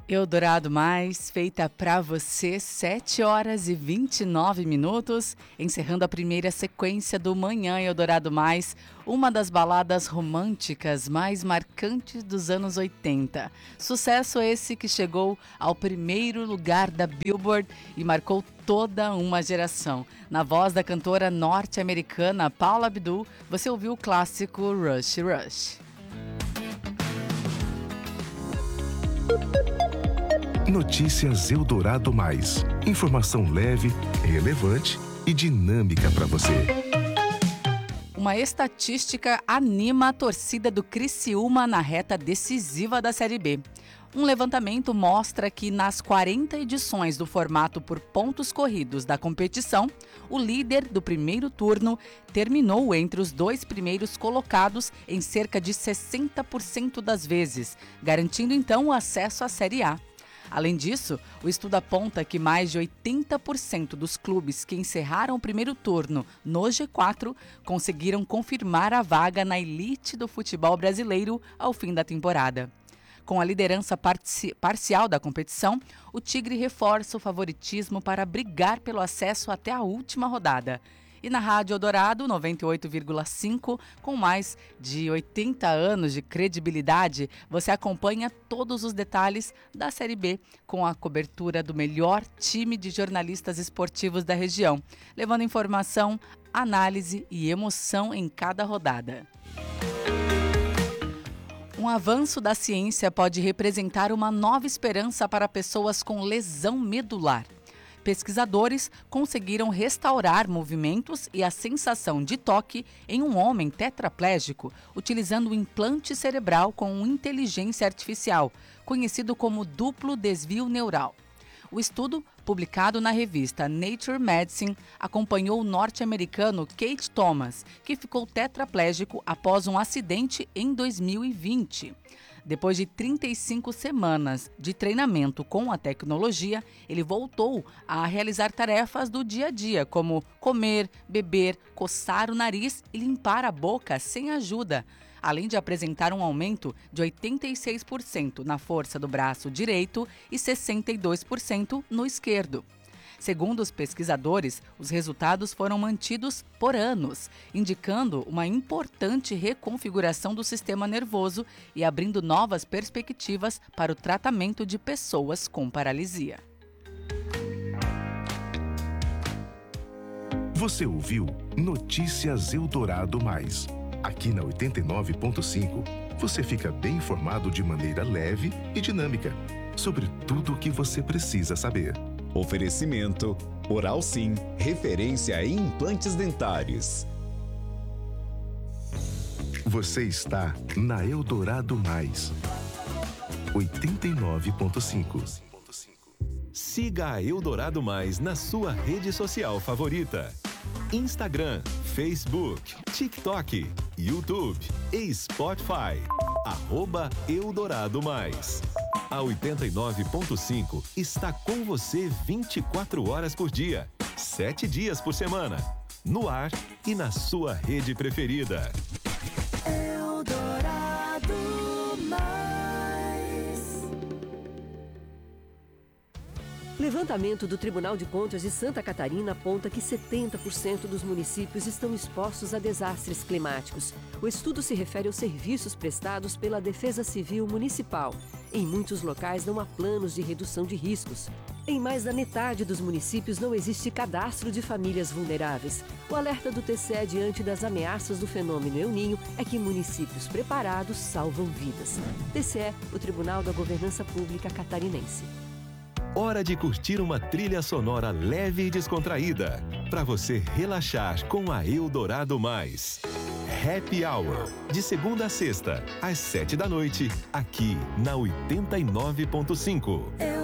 Eldorado Mais, feita pra você, 7 horas e 29 minutos, encerrando a primeira sequência do Manhã Eldorado Mais, uma das baladas românticas mais marcantes dos anos 80. Sucesso esse que chegou ao primeiro lugar da Billboard e marcou toda uma geração. Na voz da cantora norte-americana Paula Abdul, você ouviu o clássico Rush Rush. Notícias Eldorado Mais. Informação leve, relevante e dinâmica para você. Uma estatística anima a torcida do Criciúma na reta decisiva da Série B. Um levantamento mostra que nas 40 edições do formato por pontos corridos da competição, o líder do primeiro turno terminou entre os dois primeiros colocados em cerca de 60% das vezes, garantindo então o acesso à Série A. Além disso, o estudo aponta que mais de 80% dos clubes que encerraram o primeiro turno no G4 conseguiram confirmar a vaga na elite do futebol brasileiro ao fim da temporada. Com a liderança parcial da competição, o Tigre reforça o favoritismo para brigar pelo acesso até a última rodada. E na Rádio Eldorado 98,5, com mais de 80 anos de credibilidade, você acompanha todos os detalhes da Série B, com a cobertura do melhor time de jornalistas esportivos da região, levando informação, análise e emoção em cada rodada. Um avanço da ciência pode representar uma nova esperança para pessoas com lesão medular. Pesquisadores conseguiram restaurar movimentos e a sensação de toque em um homem tetraplégico utilizando um implante cerebral com inteligência artificial, conhecido como duplo desvio neural. O estudo, publicado na revista Nature Medicine, acompanhou o norte-americano Keith Thomas, que ficou tetraplégico após um acidente em 2020. Depois de 35 semanas de treinamento com a tecnologia, ele voltou a realizar tarefas do dia a dia, como comer, beber, coçar o nariz e limpar a boca sem ajuda, além de apresentar um aumento de 86% na força do braço direito e 62% no esquerdo. Segundo os pesquisadores, os resultados foram mantidos por anos, indicando uma importante reconfiguração do sistema nervoso e abrindo novas perspectivas para o tratamento de pessoas com paralisia. Você ouviu Notícias Eldorado Mais. Aqui na 89.5, você fica bem informado de maneira leve e dinâmica sobre tudo o que você precisa saber. Oferecimento Oral Sim, referência em implantes dentários. Você está na Eldorado Mais. 89.5. Siga a Eldorado Mais na sua rede social favorita. Instagram, Facebook, TikTok, YouTube e Spotify. @Eldorado Mais. A 89.5 está com você 24 horas por dia, 7 dias por semana. No ar e na sua rede preferida. Eldorado Mais. Levantamento do Tribunal de Contas de Santa Catarina aponta que 70% dos municípios estão expostos a desastres climáticos. O estudo se refere aos serviços prestados pela Defesa Civil Municipal. Em muitos locais não há planos de redução de riscos. Em mais da metade dos municípios não existe cadastro de famílias vulneráveis. O alerta do TCE diante das ameaças do fenômeno El Niño é que municípios preparados salvam vidas. TCE, o Tribunal da Governança Pública Catarinense. Hora de curtir uma trilha sonora leve e descontraída, para você relaxar com a Eldorado Mais. Happy Hour, de segunda a sexta, às 7 da noite, aqui na 89.5.